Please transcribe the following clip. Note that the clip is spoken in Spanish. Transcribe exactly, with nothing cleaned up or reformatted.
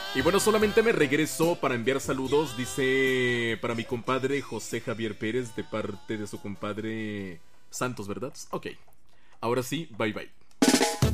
Y bueno, solamente me regreso para enviar saludos. Dice para mi compadre José Javier Pérez, de parte de su compadre Santos, ¿verdad? Ok. Ahora sí, bye bye.